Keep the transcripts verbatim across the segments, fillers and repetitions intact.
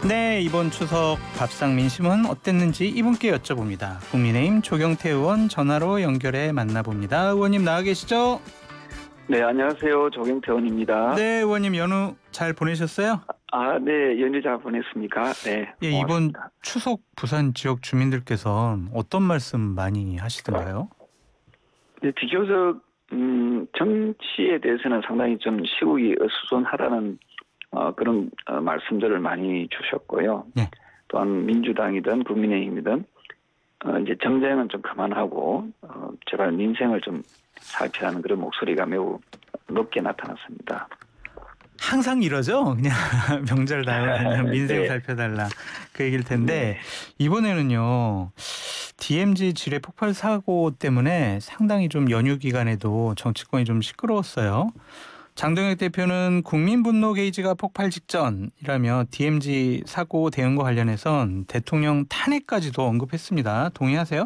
네, 이번 추석 밥상 민심은 어땠는지 이분께 여쭤봅니다. 국민의힘 조경태 의원 전화로 연결해 만나봅니다. 의원님 나와 계시죠? 네, 안녕하세요. 조경태 의원입니다. 네, 의원님 연휴 잘 보내셨어요? 아, 네, 연휴 잘 보냈습니까? 네, 예, 이번 고맙습니다. 추석 부산 지역 주민들께서는 어떤 말씀 많이 하시던가요? 네, 비교적 음, 정치에 대해서는 상당히 좀 시국이 어수선하다는 어, 그런 어, 말씀들을 많이 주셨고요. 네. 또한 민주당이든 국민의힘이든 어, 이제 정쟁은 좀 그만하고 어, 제발 민생을 좀 살피라는 그런 목소리가 매우 높게 나타났습니다. 항상 이러죠? 그냥 명절 다가면 민생 네, 살펴달라 그 얘기일 텐데 네. 이번에는요. 디엠지 지뢰 폭발 사고 때문에 상당히 좀 연휴 기간에도 정치권이 좀 시끄러웠어요. 장동혁 대표는 국민 분노 게이지가 폭발 직전이라며 디엠지 사고 대응과 관련해선 대통령 탄핵까지도 언급했습니다. 동의하세요?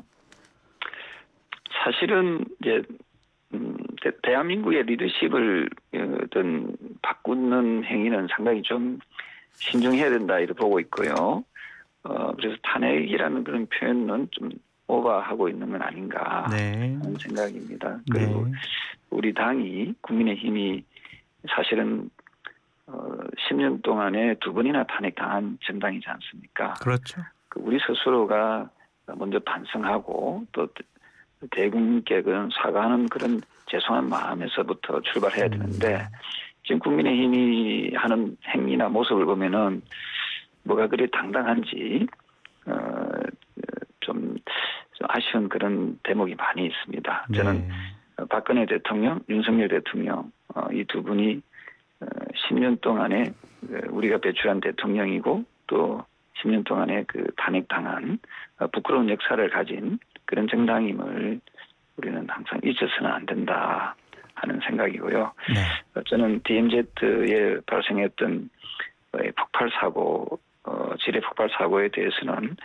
사실은 이제 음, 대, 대한민국의 리더십을 어, 어떤 바꾸는 행위는 상당히 좀 신중해야 된다 이렇게 보고 있고요. 어, 그래서 탄핵이라는 그런 표현은 좀 오버하고 있는 건 아닌가 네. 하는 생각입니다. 그리고 네. 우리 당이 국민의힘이 사실은 어, 십 년 동안에 두 번이나 탄핵당한 정당이지 않습니까? 그렇죠. 그 우리 스스로가 먼저 반성하고 또 대국민께 그런 사과하는 그런 죄송한 마음에서부터 출발해야 되는데 음. 지금 국민의힘이 하는 행위나 모습을 보면은 뭐가 그리 당당한지 어, 좀, 좀 아쉬운 그런 대목이 많이 있습니다. 저는 네. 박근혜 대통령, 윤석열 대통령 어, 이 두 분이 어, 십 년 동안에 우리가 배출한 대통령이고 또 십 년 동안에 그 탄핵당한 부끄러운 역사를 가진 그런 정당임을 우리는 항상 잊어서는 안 된다 하는 생각이고요. 네. 저는 디엠지에 발생했던 폭발 사고, 어, 지뢰 폭발 사고에 대해서는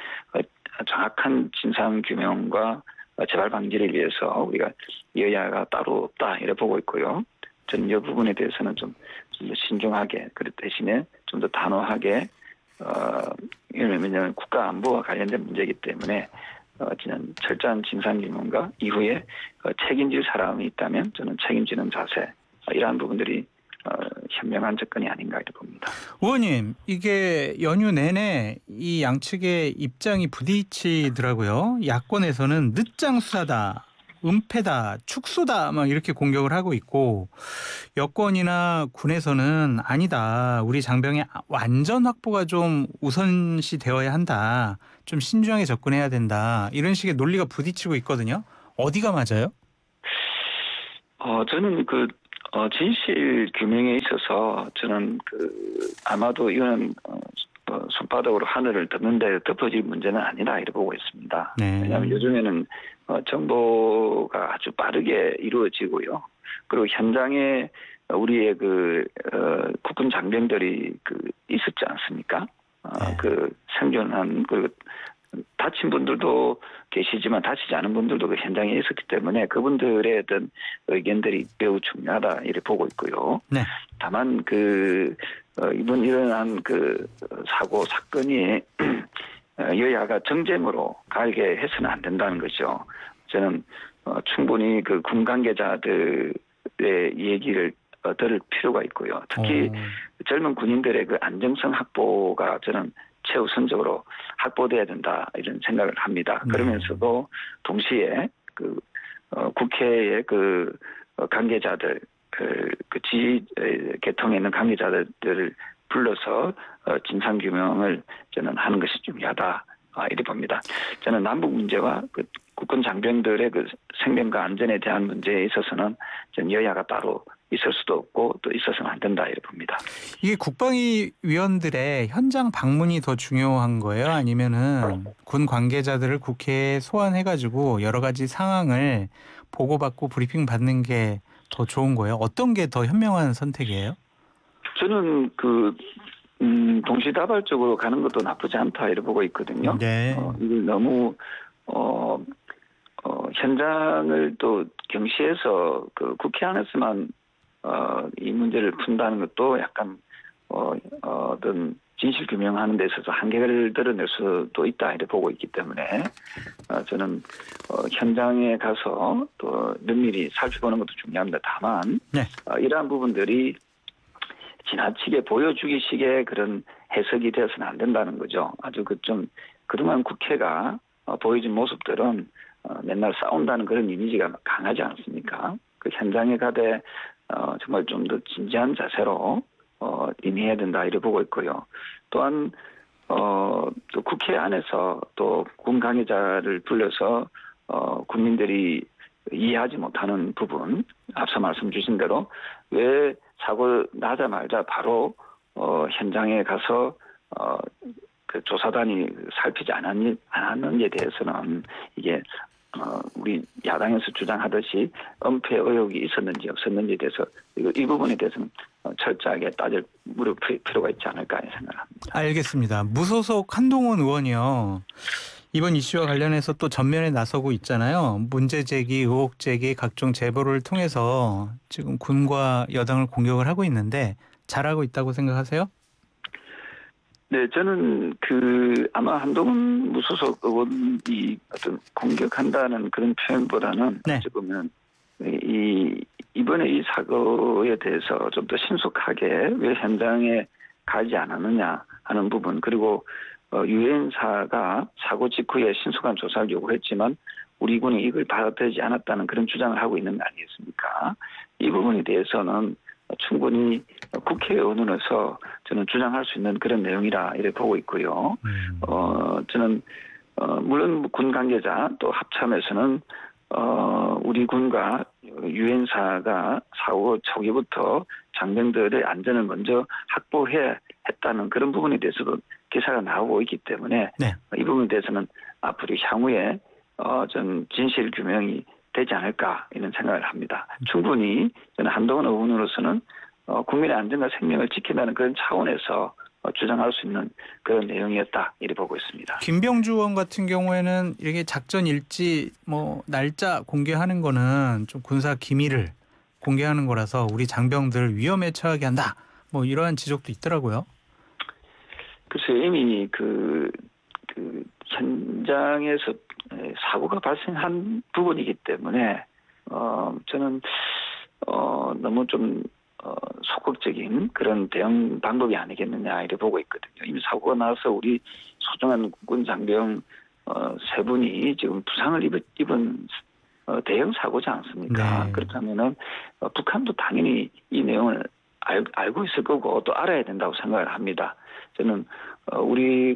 정확한 진상 규명과 재발 방지를 위해서 우리가 여야가 따로 없다 이렇게 보고 있고요. 저는 이 부분에 대해서는 좀, 좀 더 신중하게 그 대신에 좀 더 단호하게 어, 왜냐하면 국가 안보와 관련된 문제이기 때문에 어, 저는 철저한 진상규명과 이후에 어, 책임질 사람이 있다면 저는 책임지는 자세 어, 이러한 부분들이 어, 현명한 접근이 아닌가 이렇게 봅니다. 의원님, 이게 연휴 내내 이 양측의 입장이 부딪히더라고요. 야권에서는 늦장 수사다, 은폐다, 축소다 막 이렇게 공격을 하고 있고 여권이나 군에서는 아니다. 우리 장병의 완전 확보가 좀 우선시 되어야 한다. 좀 신중하게 접근해야 된다. 이런 식의 논리가 부딪히고 있거든요. 어디가 맞아요? 어, 저는 그, 어, 진실 규명에 있어서 저는 그, 아마도 이거는, 어, 어, 손바닥으로 하늘을 덮는데 덮어질 문제는 아니다, 이렇게 보고 있습니다. 네. 왜냐하면 요즘에는, 어, 정보가 아주 빠르게 이루어지고요. 그리고 현장에 우리의 그, 어, 국군 장병들이 그, 있었지 않습니까? 어, 네. 그 생존한, 그, 다친 분들도 계시지만 다치지 않은 분들도 그 현장에 있었기 때문에 그분들의 어떤 의견들이 매우 중요하다 이렇게 보고 있고요. 네. 다만 그 어, 이번 일어난 그 사고 사건이 여야가 정쟁으로 가게 해서는 안 된다는 거죠. 저는 어, 충분히 그 군 관계자들의 얘기를 어, 들을 필요가 있고요. 특히 어. 젊은 군인들의 그 안정성 확보가 저는 최우선적으로 확보돼야 된다 이런 생각을 합니다. 네. 그러면서도 동시에 그 어, 국회의 그 어, 관계자들 그, 그 지 계통에 있는 관계자들을 불러서 어, 진상 규명을 저는 하는 것이 중요하다. 아, 이렇게 봅니다. 저는 남북 문제와 그 국군 장병들의 그 생명과 안전에 대한 문제에 있어서는 전 여야가 따로 있을 수도 없고 또 있어서는 안 된다 이렇게 봅니다. 이게 국방위 위원들의 현장 방문이 더 중요한 거예요? 아니면은 군 관계자들을 국회에 소환해가지고 여러 가지 상황을 보고받고 브리핑 받는 게 더 좋은 거예요? 어떤 게 더 현명한 선택이에요? 저는 그 음, 동시다발적으로 가는 것도 나쁘지 않다 이렇게 보고 있거든요. 네. 어, 이걸 너무 어, 어, 현장을 또 경시해서 그 국회 안에서만 어, 이 문제를 푼다는 것도 약간 어, 어떤 진실 규명하는 데 있어서 한계를 드러낼 수도 있다 이렇게 보고 있기 때문에 어, 저는 어, 현장에 가서 또 면밀히 살펴보는 것도 중요합니다. 다만 네. 어, 이러한 부분들이 지나치게 보여주기식의 그런 해석이 되어서는 안 된다는 거죠. 아주 그 좀 그동안 국회가 어, 보여준 모습들은 어, 맨날 싸운다는 그런 이미지가 강하지 않습니까? 그 현장에 가되 어, 정말 좀 더 진지한 자세로 어, 임해야 된다 이렇게 보고 있고요. 또한 어, 또 국회 안에서 또 군 관계자를 불러서 어, 국민들이 이해하지 못하는 부분, 앞서 말씀 주신 대로 왜 사고 나자마자 바로 어, 현장에 가서 어, 그 조사단이 살피지 않았니, 않았는지에 대해서는 이게 어, 우리 야당에서 주장하듯이 은폐 의혹이 있었는지 없었는지에 대해서 이, 이 부분에 대해서는 어, 철저하게 따질 물을 필요가 있지 않을까 생각합니다. 알겠습니다. 무소속 한동훈 의원이요. 이번 이슈와 관련해서 또 전면에 나서고 있잖아요. 문제 제기, 의혹 제기, 각종 제보를 통해서 지금 군과 여당을 공격을 하고 있는데 잘하고 있다고 생각하세요? 네, 저는 그 아마 한동훈 무소속 의원이 어떤 공격한다는 그런 표현보다는 네. 어찌 보면 이 이번에 이 사고에 대해서 좀 더 신속하게 왜 현장에 가지 않았느냐 하는 부분, 그리고 어, 유엔사가 사고 직후에 신속한 조사를 요구했지만 우리 군이 이걸 받아들이지 않았다는 그런 주장을 하고 있는 거 아니겠습니까? 이 부분에 대해서는 충분히 국회의원으로서 저는 주장할 수 있는 그런 내용이라 이렇게 보고 있고요. 음. 어, 저는 어, 물론 군 관계자 또 합참에서는 어, 우리 군과 유엔사가 사고 초기부터 장병들의 안전을 먼저 확보해 했다는 그런 부분에 대해서도 기사가 나오고 있기 때문에 네. 이 부분에 대해서는 앞으로 향후에 어, 좀 진실 규명이 되지 않을까 이런 생각을 합니다. 충분히 저는 한동훈 의원으로서는 어, 국민의 안전과 생명을 지킨다는 그런 차원에서 어, 주장할 수 있는 그런 내용이었다 이렇게 보고 있습니다. 김병주 의원 같은 경우에는 이렇게 작전 일지 뭐 날짜 공개하는 거는 좀 군사 기밀을 공개하는 거라서 우리 장병들 위험에 처하게 한다. 뭐 이러한 지적도 있더라고요. 글쎄 이미 그, 그 현장에서 사고가 발생한 부분이기 때문에 어, 저는 어, 너무 좀 어, 소극적인 그런 대응 방법이 아니겠느냐 이렇게 보고 있거든요. 이미 사고가 나서 우리 소중한 군 장병 어, 세 분이 지금 부상을 입은, 입은 어, 대형 사고지 않습니까? 네. 그렇다면은 어, 북한도 당연히 이 내용을 알, 알고 있을 거고 또 알아야 된다고 생각을 합니다. 저는 어, 우리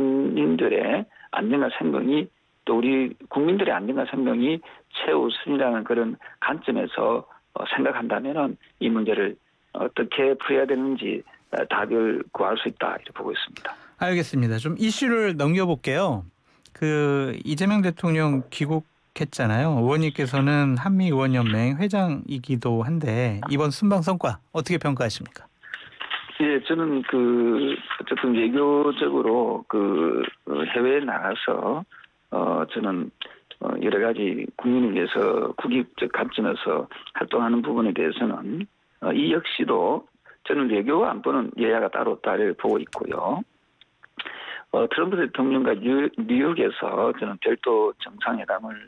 군인들의 안전과 생명이 또 우리 국민들의 안전과 생명이 최우선이라는 그런 관점에서 어, 생각한다면은 이 문제를 어떻게 풀어야 되는지 어, 답을 구할 수 있다 이렇게 보고 있습니다. 알겠습니다. 좀 이슈를 넘겨볼게요. 그 이재명 대통령 귀국했잖아요. 의원님께서는 한미의원연맹 회장이기도 한데 이번 순방 성과 어떻게 평가하십니까? 예, 저는 그 어쨌든 외교적으로 그 해외에 나가서 어 저는 어 여러 가지 국민을 위해서 국익적 관점에서 활동하는 부분에 대해서는 어, 이 역시도 저는 외교와 안보는 여야가 따로 따를 보고 있고요. 어, 트럼프 대통령과 뉴, 뉴욕에서 저는 별도 정상회담을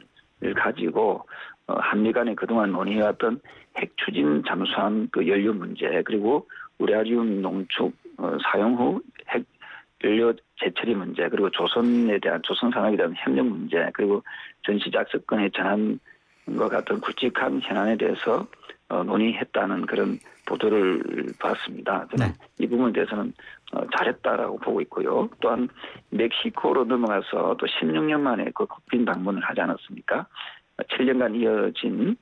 가지고 어, 한미 간에 그동안 논의해왔던 핵 추진 잠수함 그 연료 문제, 그리고 우라늄 농축 어, 사용 후 핵 연료 재처리 문제, 그리고 조선에 대한 조선 산업에 대한 협력 문제, 그리고 전시작전권의 전환과 같은 굵직한 현안에 대해서 어, 논의했다는 그런 보도를 봤습니다. 저는 네. 이 부분에 대해서는 어, 잘했다라고 보고 있고요. 또한 멕시코로 넘어가서 또 십육 년 만에 그 국빈 방문을 하지 않았습니까? 칠 년간 이어진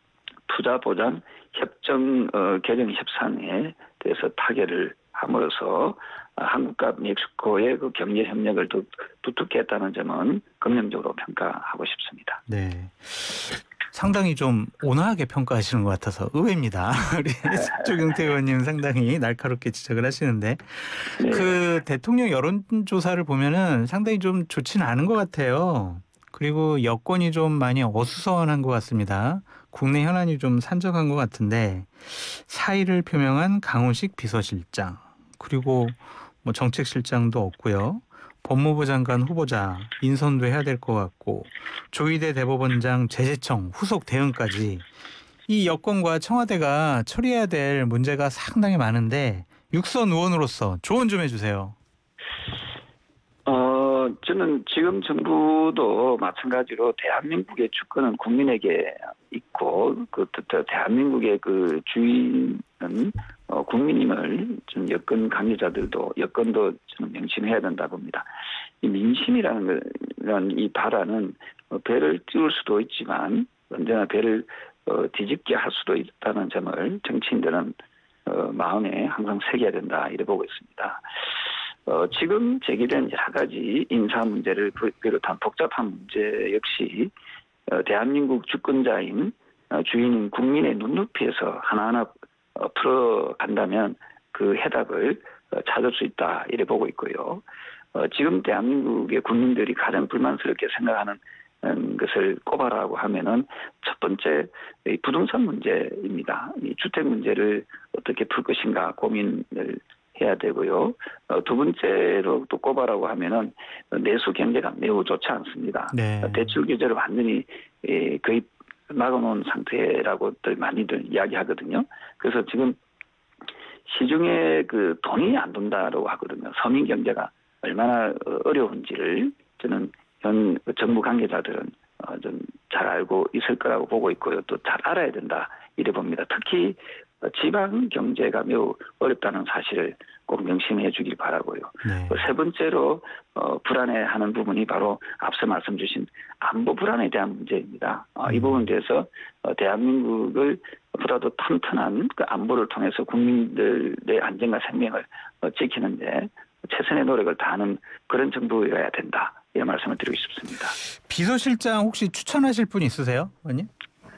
투자 보장 협정 어, 개정 협상에 대해서 타결을 함으로써 한국과 멕시코의 그 경제 협력을 더 두텁게 했다는 점은 긍정적으로 평가하고 싶습니다. 네. 상당히 좀 온화하게 평가하시는 것 같아서 의외입니다. 우리 조경태 의원님 상당히 날카롭게 지적을 하시는데 네. 그 대통령 여론조사를 보면은 상당히 좀 좋지는 않은 것 같아요. 그리고 여권이 좀 많이 어수선한 것 같습니다. 국내 현안이 좀 산적한 것 같은데 사의를 표명한 강훈식 비서실장, 그리고 뭐 정책실장도 없고요. 법무부 장관 후보자 인선도 해야 될 것 같고 조희대 대법원장 제재청 후속 대응까지 이 여권과 청와대가 처리해야 될 문제가 상당히 많은데 육선 의원으로서 조언 좀 해주세요. 어, 저는 지금 정부도 마찬가지로 대한민국의 주권은 국민에게 있고, 그, 또 대한민국의 그 주인은 어, 국민임을 좀 여권 관계자들도, 여권도 저는 명심해야 된다 봅니다. 이 민심이라는 건, 이 바라는 어, 배를 띄울 수도 있지만, 언제나 배를 어, 뒤집게 할 수도 있다는 점을 정치인들은 어, 마음에 항상 새겨야 된다, 이래 보고 있습니다. 어, 지금 제기된 여러 가지 인사 문제를 비롯한 복잡한 문제 역시 어, 대한민국 주권자인 어, 주인인 국민의 눈높이에서 하나하나 어, 풀어간다면 그 해답을 어, 찾을 수 있다 이래 보고 있고요. 어, 지금 대한민국의 국민들이 가장 불만스럽게 생각하는 음, 것을 꼽아라고 하면은 첫 번째 이 부동산 문제입니다. 이 주택 문제를 어떻게 풀 것인가 고민을 해야 되고요. 어, 두 번째로 또 꼽아라고 하면은 내수 경제가 매우 좋지 않습니다. 네. 대출 규제를 완전히 예, 거의 막아놓은 상태라고들 많이들 이야기하거든요. 그래서 지금 시중에 그 돈이 안 돈다라고 하거든요. 서민 경제가 얼마나 어려운지를 저는 현 정부 관계자들은 어, 좀 잘 알고 있을 거라고 보고 있고요. 또 잘 알아야 된다 이래 봅니다. 특히 지방 경제가 매우 어렵다는 사실을 꼭 명심해 주길 바라고요. 네. 세 번째로 어, 불안해하는 부분이 바로 앞서 말씀 주신 안보 불안에 대한 문제입니다. 어, 이 부분에 대해서 어, 대한민국을 보다도 튼튼한 그 안보를 통해서 국민들의 안전과 생명을 어, 지키는데 최선의 노력을 다하는 그런 정부여야 된다. 이런 말씀을 드리고 싶습니다. 비서실장 혹시 추천하실 분 있으세요, 의원님?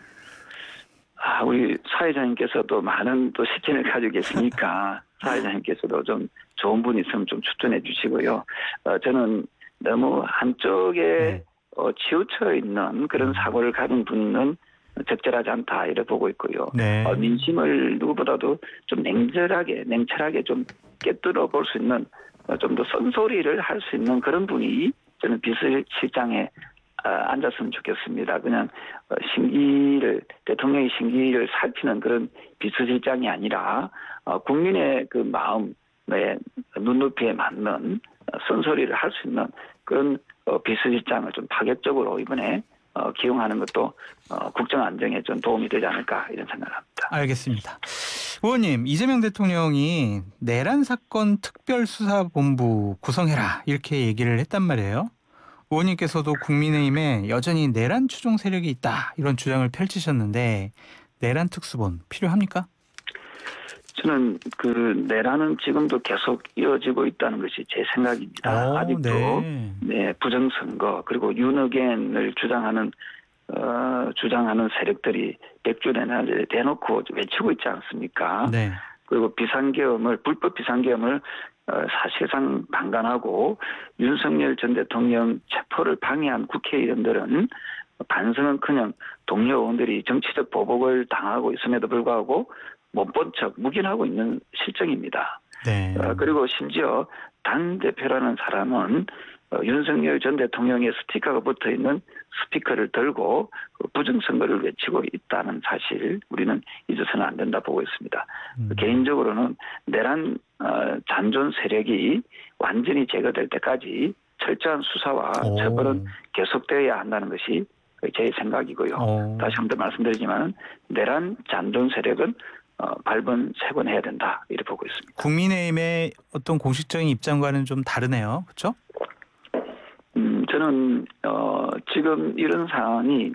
아, 우리 사회자님께서도 많은 또 식견을 가지고 계시니까 사회자님께서도 좀 좋은 분 있으면 좀 추천해 주시고요. 어, 저는 너무 한쪽에 네. 어, 치우쳐 있는 그런 사고를 가진 분은 적절하지 않다 이래 보고 있고요. 네. 어, 민심을 누구보다도 좀 냉철하게 냉철하게 좀 깨뜨려 볼 수 있는 어, 좀 더 쓴소리를 할 수 있는 그런 분이 저는 비서실장에 어, 앉았으면 좋겠습니다. 그냥 어, 심기를 대통령의 심기를 살피는 그런 비서실장이 아니라 어, 국민의 그 마음의 눈높이에 맞는 어, 쓴소리를 할 수 있는 그런 어, 비서실장을 좀 파격적으로 이번에 어, 기용하는 것도 어, 국정 안정에 좀 도움이 되지 않을까 이런 생각을 합니다. 알겠습니다. 의원님, 이재명 대통령이 내란 사건 특별수사본부 구성해라 이렇게 얘기를 했단 말이에요. 의원님께서도 국민의힘에 여전히 내란 추종 세력이 있다 이런 주장을 펼치셨는데 내란 특수본 필요합니까? 저는 그 내란은 지금도 계속 이어지고 있다는 것이 제 생각입니다. 오, 아직도 네. 네, 부정선거 그리고 윤핵관을 주장하는 어, 주장하는 세력들이 백주 내란을 대놓고 외치고 있지 않습니까? 네. 그리고 비상계엄을 불법 비상계엄을 어, 사실상 방관하고 윤석열 전 대통령 체포를 방해한 국회의원들은 반성은커녕 동료 의원들이 정치적 보복을 당하고 있음에도 불구하고 못 본 척 묵인하고 있는 실정입니다. 네. 어, 그리고 심지어 당 대표라는 사람은 어, 윤석열 전 대통령의 스티커가 붙어 있는 스피커를 들고 그 부정선거를 외치고 있다는 사실 우리는 잊어서는 안 된다 보고 있습니다. 음. 개인적으로는 내란 어, 잔존 세력이 완전히 제거될 때까지 철저한 수사와 오. 처벌은 계속되어야 한다는 것이 제 생각이고요. 오. 다시 한 번 말씀드리지만 내란 잔존 세력은 어, 발본색원해야 된다 이렇게 보고 있습니다. 국민의힘의 어떤 공식적인 입장과는 좀 다르네요. 그렇죠? 음, 저는 어, 지금 이런 상황이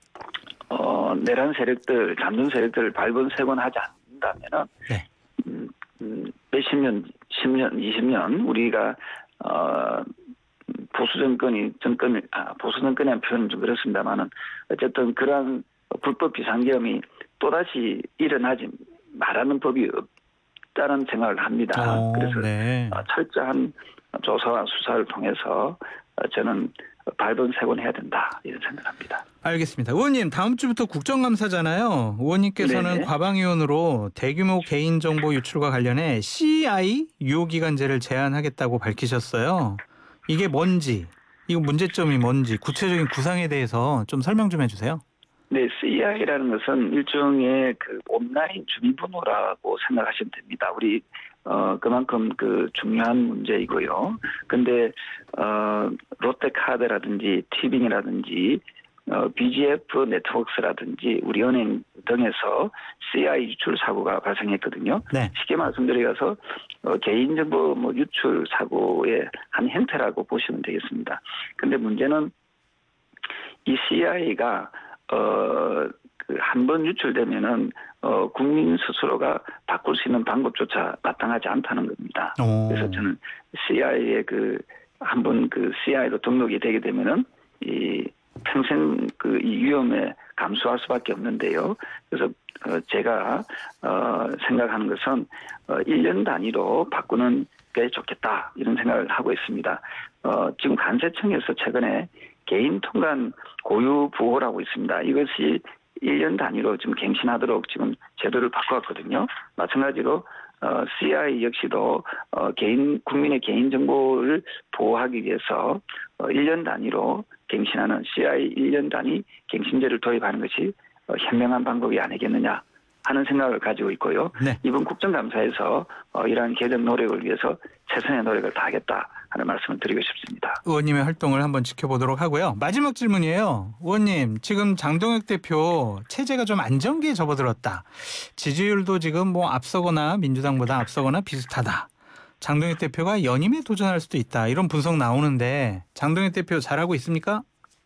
어, 내란 세력들, 잔존 세력들을 발본색원하지 않는다면은 네. 음, 음, 몇십 년, 십 년, 이십 년 우리가 어, 보수 정권이 정권 아, 보수 정권이라는 표현은 좀 그렇습니다만은 어쨌든 그러한 불법 비상계엄이 또다시 일어나지 말하는 법이 없다는 생각을 합니다. 오, 그래서 네. 철저한 조사와 수사를 통해서 저는 발본색원해야 된다 이런 생각합니다. 알겠습니다. 의원님 다음 주부터 국정감사잖아요. 의원님께서는 네네. 과방위원으로 대규모 개인정보 유출과 관련해 씨아이 유효기간제를 제안하겠다고 밝히셨어요. 이게 뭔지, 이거 문제점이 뭔지 구체적인 구상에 대해서 좀 설명 좀 해주세요. 네, 씨아이라는 것은 일종의 그 온라인 주민번호라고 생각하시면 됩니다. 우리 어 그만큼 그 중요한 문제이고요. 근데 어 롯데카드라든지 티빙이라든지 어 비지에프 네트워크스라든지 우리 은행 등에서 씨아이 유출 사고가 발생했거든요. 네. 쉽게 말씀드려서 어, 개인정보 뭐 유출 사고의 한 형태라고 보시면 되겠습니다. 근데 문제는 이 씨아이가 어, 그 한 번 유출되면은 어, 국민 스스로가 바꿀 수 있는 방법조차 마땅하지 않다는 겁니다. 오. 그래서 저는 씨아이의 그 한 번 그 씨아이로 등록이 되게 되면은 이 평생 그 이 위험에 감수할 수밖에 없는데요. 그래서 어, 제가 어, 생각하는 것은 어, 일 년 단위로 바꾸는 게 좋겠다 이런 생각을 하고 있습니다. 어, 지금 관세청에서 최근에 개인 통관 고유 부호라고 있습니다. 이것이 일 년 단위로 지금 갱신하도록 지금 제도를 바꿨거든요. 마찬가지로 어, 씨아이 역시도 어, 개인 국민의 개인 정보를 보호하기 위해서 어, 일 년 단위로 갱신하는 씨아이 일 년 단위 갱신제를 도입하는 것이 어, 현명한 방법이 아니겠느냐 하는 생각을 가지고 있고요. 네. 이번 국정감사에서 어, 이러한 개정 노력을 위해서 최선의 노력을 다하겠다 하는 말씀을 드리고 싶습니다. 의원님의 활동을 한번 지켜보도록 하고요. 마지막 질문이에요. 의원님, 지금 장동혁 대표 체제가 좀 안정기에 접어들었다. 지지율도 지금 뭐 앞서거나 민주당보다 앞서거나 비슷하다. 장동혁 대표가 연임에 도전할 수도 있다. 이런 분석 나오는데 장동혁 대표 잘하고 있습니까?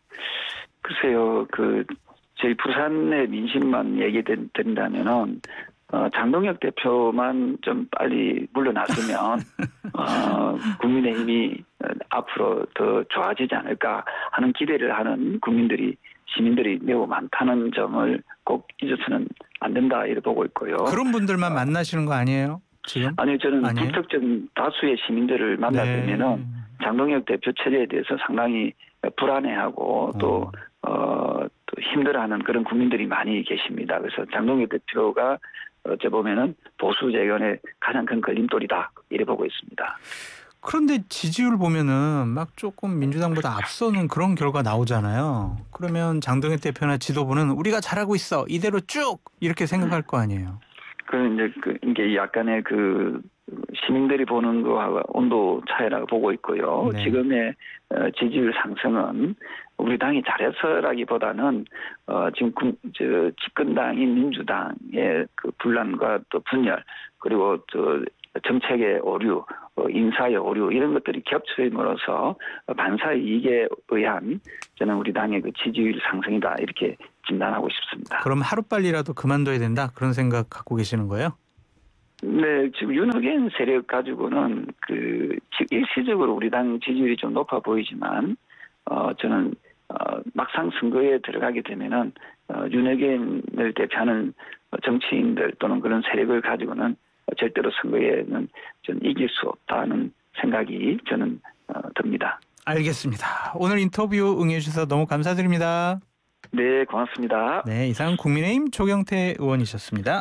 글쎄요, 그 저희 부산의 민심만 얘기된다면은 어, 장동혁 대표만 좀 빨리 물러났으면 어, 국민의힘이 앞으로 더 좋아지지 않을까 하는 기대를 하는 국민들이 시민들이 매우 많다는 점을 꼭 잊어서는 안 된다 이렇게 보고 있고요. 그런 분들만 만나시는 거 아니에요? 지금? 아니 저는 아니에요? 불특정 다수의 시민들을 만나뵈면은 네. 장동혁 대표 체제에 대해서 상당히 불안해하고 또, 어, 또 힘들어하는 그런 국민들이 많이 계십니다. 그래서 장동혁 대표가 어째 보면은 보수 재건의 가장 큰 걸림돌이다 이래 보고 있습니다. 그런데 지지율 보면은 막 조금 민주당보다 앞서는 그런 결과 나오잖아요. 그러면 장동혁 대표나 지도부는 우리가 잘하고 있어 이대로 쭉 이렇게 생각할 거 아니에요. 그 이제 그 이게 약간의 그 시민들이 보는 거하고 온도 차이라고 보고 있고요. 네. 지금의 지지율 상승은 우리 당이 잘해서라기보다는 어 지금 저 집권당인 민주당의 그 분란과 또 분열 그리고 또 정책의 오류, 인사의 오류 이런 것들이 겹쳐임으로써 반사의 이익에 의한 저는 우리 당의 그 지지율 상승이다 이렇게 진단하고 싶습니다. 그럼 하루빨리라도 그만둬야 된다 그런 생각 갖고 계시는 거예요? 네, 지금 윤핵관 세력 가지고는 그 일시적으로 우리 당 지지율이 좀 높아 보이지만 어 저는 어 막상 선거에 들어가게 되면은 어 윤핵관을 대표하는 정치인들 또는 그런 세력을 가지고는 절대로 선거에는 전 이길 수 없다는 생각이 저는 어, 듭니다. 알겠습니다. 오늘 인터뷰 응해주셔서 너무 감사드립니다. 네, 고맙습니다. 네, 이상 국민의힘 조경태 의원이셨습니다.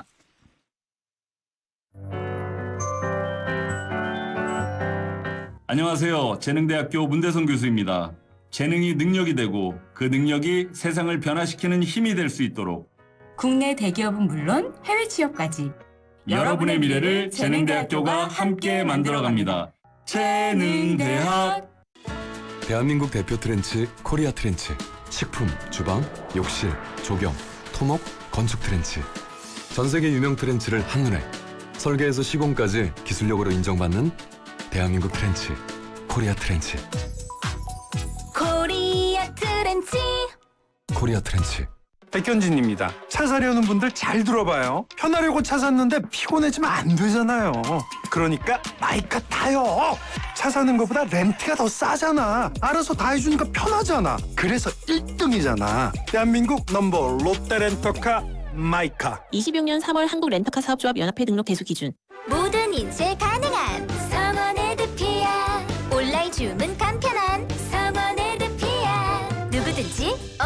안녕하세요. 재능대학교 문대성 교수입니다. 재능이 능력이 되고 그 능력이 세상을 변화시키는 힘이 될 수 있도록 국내 대기업은 물론 해외 취업까지 여러분의 미래를 재능대학교가 함께 만들어갑니다. 재능대학. 대한민국 대표 트렌치 코리아 트렌치. 식품, 주방, 욕실, 조경, 토목, 건축 트렌치. 전 세계 유명 트렌치를 한눈에 설계에서 시공까지 기술력으로 인정받는 대한민국 트렌치 코리아 트렌치. 코리아 트렌치. 코리아 트렌치. 백현진입니다. 차 사려는 분들 잘 들어봐요. 편하려고 차 샀는데 피곤해지면 안 되잖아요. 그러니까 마이카 타요. 차 사는 것보다 렌트가 더 싸잖아. 알아서 다 해주니까 편하잖아. 그래서 일 등이잖아. 대한민국 넘버 롯데렌터카 마이카. 이십육 년 삼월 한국 렌터카 사업조합 연합회 등록 대수 기준. 모든 인쇄 가능한 성원에드피아. 온라인 주문 간편한 성원에드피아.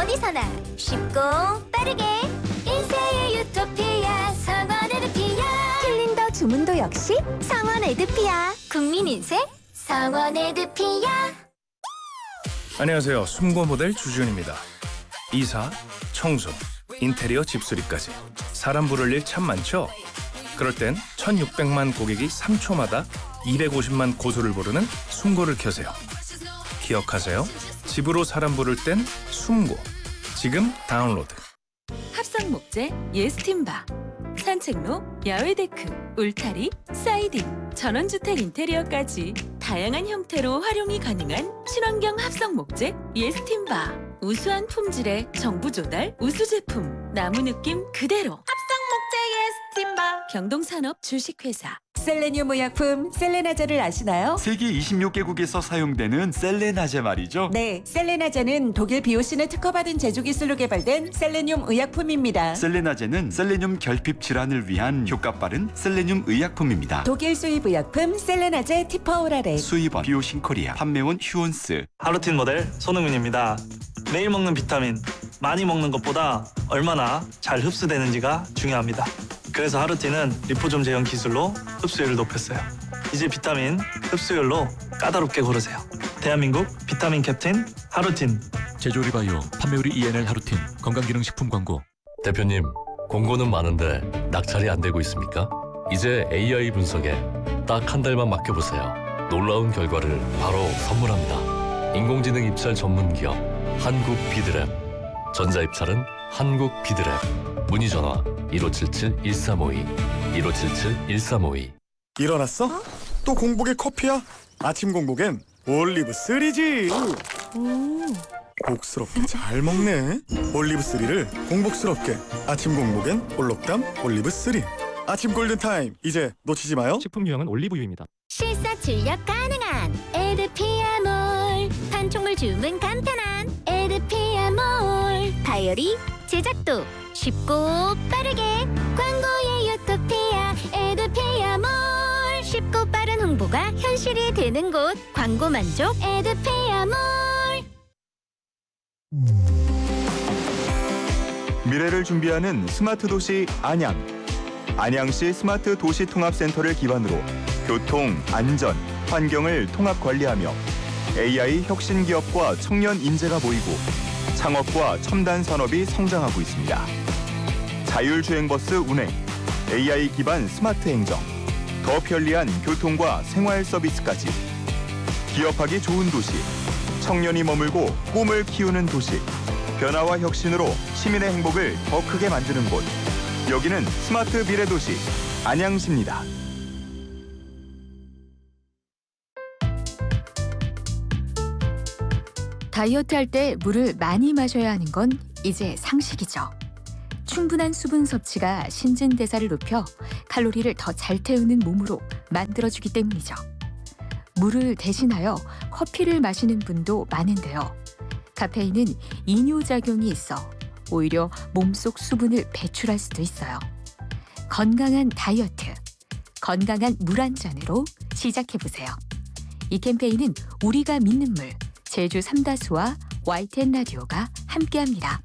어디서나 쉽고 빠르게 인쇄의 유토피아 성원 에드피아. 힐링도 주문도 역시 성원 에드피아. 국민인쇄 성원 에드피아. 안녕하세요. 숨고 모델 주준입니다. 이사, 청소, 인테리어 집수리까지 사람 부를 일 참 많죠? 그럴 땐 천육백만 고객이 삼 초마다 이백오십만 고소를 부르는 숨고를 켜세요. 기억하세요. 집으로 사람 부를 땐 숨고. 지금 다운로드. 합성 목재 예스팀바, 산책로, 야외 데크, 울타리, 사이딩, 전원주택 인테리어까지 다양한 형태로 활용이 가능한 친환경 합성 목재 예스팀바. 우수한 품질의 정부 조달 우수 제품, 나무 느낌 그대로. 합성 목재 예스팀바. 경동산업 주식회사. 셀레늄 의약품 셀레나제를 아시나요? 세계 이십육 개국에서 사용되는 셀레나제 말이죠? 네, 셀레나제는 독일 비오신을 특허받은 제조 기술로 개발된 셀레늄 의약품입니다. 셀레나제는 셀레늄 결핍 질환을 위한 효과 빠른 셀레늄 의약품입니다. 독일 수입 의약품 셀레나제 티퍼오라레. 수입원 비오신 코리아, 판매원 휴온스. 하루틴 모델 손흥민입니다. 매일 먹는 비타민, 많이 먹는 것보다 얼마나 잘 흡수되는지가 중요합니다. 그래서 하루틴은 리포좀 제형 기술로 흡수율을 높였어요. 이제 비타민 흡수율로 까다롭게 고르세요. 대한민국 비타민 캡틴 하루틴. 제조리바이오, 판매우리 이엔엘 하루틴, 건강기능식품 광고. 대표님, 공고는 많은데 낙찰이 안 되고 있습니까? 이제 에이아이 분석에 딱 한 달만 맡겨보세요. 놀라운 결과를 바로 선물합니다. 인공지능 입찰 전문 기업 한국 비드랩. 전자입찰은 한국 비드랩. 문의 전화 일오칠칠 일삼오이 일오칠칠 일삼오이. 일어났어? 어? 또 공복에 커피야? 아침 공복엔 올리브 쓰리지. 오. 복스럽게 잘 먹네. 올리브 쓰리를 공복스럽게. 아침 공복엔 올록담 올리브 쓰리. 아침 골든타임, 이제 놓치지 마요. 식품 유형은 올리브유입니다. 실사 출력 가능한 에드피아몰. 판촉물 주문 간편한 에드피아몰. 다이어리 제작도 쉽고 빠르게. 광고의 유토피아 에드피아몰. 쉽고 빠른 홍보가 현실이 되는 곳. 광고 만족 에드피아몰. 미래를 준비하는 스마트 도시 안양. 안양시 스마트 도시 통합센터를 기반으로 교통, 안전, 환경을 통합 관리하며 에이아이 혁신 기업과 청년 인재가 모이고 창업과 첨단 산업이 성장하고 있습니다. 자율주행버스 운행, 에이아이 기반 스마트 행정, 더 편리한 교통과 생활 서비스까지. 기업하기 좋은 도시, 청년이 머물고 꿈을 키우는 도시. 변화와 혁신으로 시민의 행복을 더 크게 만드는 곳. 여기는 스마트 미래도시 안양시입니다. 다이어트 할 때 물을 많이 마셔야 하는 건 이제 상식이죠. 충분한 수분 섭취가 신진대사를 높여 칼로리를 더 잘 태우는 몸으로 만들어주기 때문이죠. 물을 대신하여 커피를 마시는 분도 많은데요. 카페인은 이뇨작용이 있어 오히려 몸속 수분을 배출할 수도 있어요. 건강한 다이어트, 건강한 물 한 잔으로 시작해보세요. 이 캠페인은 우리가 믿는 물, 제주 삼다수와 와이텐 라디오가 함께합니다.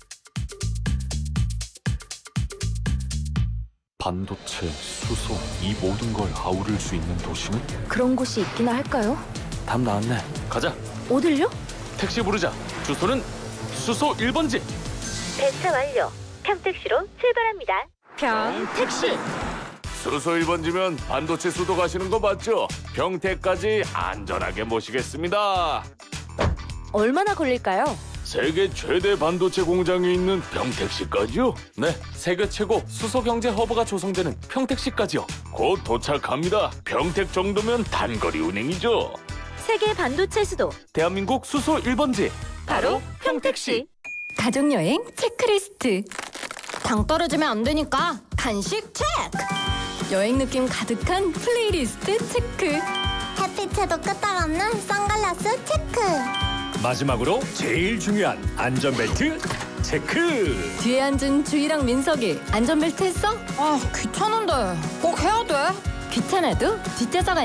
반도체, 수소, 이 모든 걸 아우를 수 있는 도시는? 그런 곳이 있기나 할까요? 답 나왔네. 가자. 어딜요? 택시 부르자. 주소는 수소 일 번지. 배차 완료. 평택시로 출발합니다. 평택시. 수소 일 번지면 반도체 수도 가시는 거 맞죠? 평택까지 안전하게 모시겠습니다. 얼마나 걸릴까요? 세계 최대 반도체 공장이 있는 평택시까지요? 네, 세계 최고 수소 경제 허브가 조성되는 평택시까지요. 곧 도착합니다. 평택 정도면 단거리 운행이죠. 세계 반도체 수도 대한민국 수소 일 번지 바로 평택시. 가족여행 체크리스트. 당 떨어지면 안 되니까 간식 체크. 여행 느낌 가득한 플레이리스트 체크. 햇빛에도 끄떡없는 선글라스 체크. 마지막으로 제일 중요한 안전벨트 체크. 뒤에 앉은 주희랑 민석이 안전벨트 했어? 아, 귀찮은데 꼭 해야 돼? 귀찮아도 뒷좌석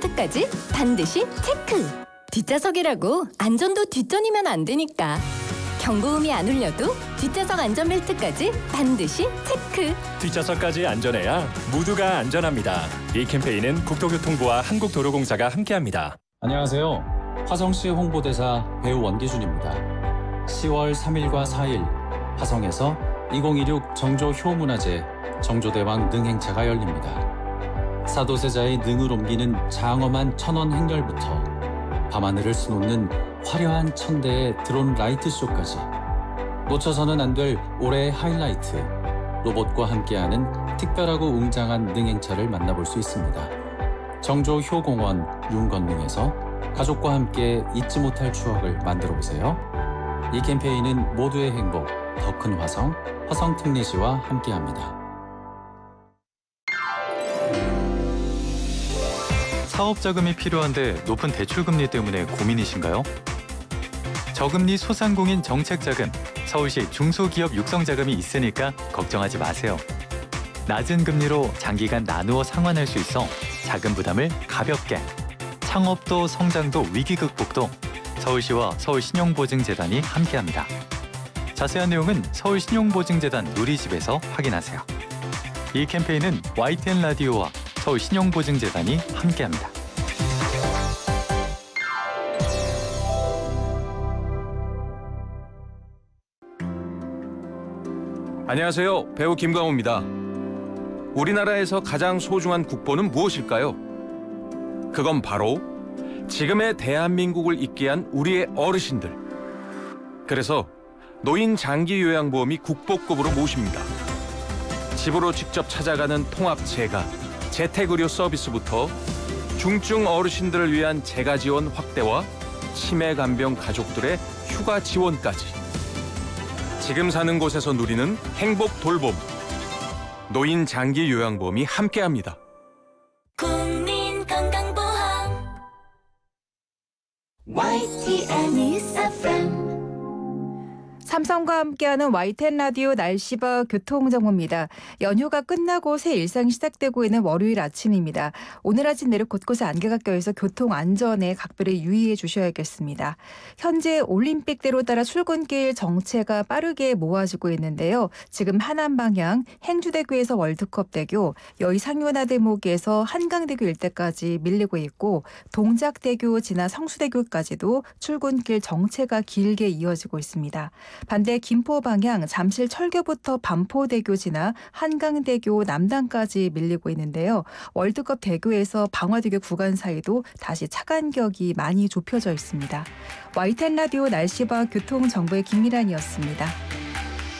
안전벨트까지 반드시 체크. 뒷좌석이라고 안전도 뒷전이면 안 되니까. 경고음이 안 울려도 뒷좌석 안전벨트까지 반드시 체크. 뒷좌석까지 안전해야 모두가 안전합니다. 이 캠페인은 국토교통부와 한국도로공사가 함께합니다. 안녕하세요. 화성시 홍보대사 배우 원기준입니다. 시월 삼일과 사일 화성에서 이천이십육 정조 효문화제 정조대왕 능행차가 열립니다. 사도세자의 능을 옮기는 장엄한 천원 행렬부터 밤하늘을 수놓는 화려한 천대의 드론 라이트쇼까지 놓쳐서는 안 될 올해의 하이라이트, 로봇과 함께하는 특별하고 웅장한 능행차를 만나볼 수 있습니다. 정조 효공원 윤건능에서 가족과 함께 잊지 못할 추억을 만들어보세요. 이 캠페인은 모두의 행복, 더 큰 화성, 화성특례시와 함께합니다. 사업자금이 필요한데 높은 대출금리 때문에 고민이신가요? 저금리 소상공인 정책자금, 서울시 중소기업 육성자금이 있으니까 걱정하지 마세요. 낮은 금리로 장기간 나누어 상환할 수 있어 자금 부담을 가볍게. 창업도 성장도 위기 극복도 서울시와 서울신용보증재단이 함께합니다. 자세한 내용은 서울신용보증재단 누리집에서 확인하세요. 이 캠페인은 와이티엔 라디오와 서울신용보증재단이 함께합니다. 안녕하세요. 배우 김광호입니다. 우리나라에서 가장 소중한 국보는 무엇일까요? 그건 바로 지금의 대한민국을 있게 한 우리의 어르신들. 그래서 노인 장기 요양보험이 국보급으로 모십니다. 집으로 직접 찾아가는 통합재가, 재택의료 서비스부터 중증 어르신들을 위한 재가 지원 확대와 치매 간병 가족들의 휴가 지원까지. 지금 사는 곳에서 누리는 행복 돌봄. 노인 장기 요양보험이 함께합니다. 국민건강보험 와이티엔 News 에프엠 삼성과 함께하는 와이티엔 라디오 날씨와 교통정보입니다. 연휴가 끝나고 새 일상이 시작되고 있는 월요일 아침입니다. 오늘 아침 내륙 곳곳에 안개가 껴있어 교통 안전에 각별히 유의해 주셔야겠습니다. 현재 올림픽대로 따라 출근길 정체가 빠르게 모아지고 있는데요. 지금 하남 방향 행주대교에서 월드컵대교, 여의상윤화대목에서 한강대교 일대까지 밀리고 있고 동작대교 지나 성수대교까지도 출근길 정체가 길게 이어지고 있습니다. 반대 김포 방향 잠실 철교부터 반포대교 지나 한강대교 남단까지 밀리고 있는데요. 월드컵 대교에서 방화대교 구간 사이도 다시 차 간격이 많이 좁혀져 있습니다. 와이티엔 라디오 날씨와 교통정보의 김미란이었습니다.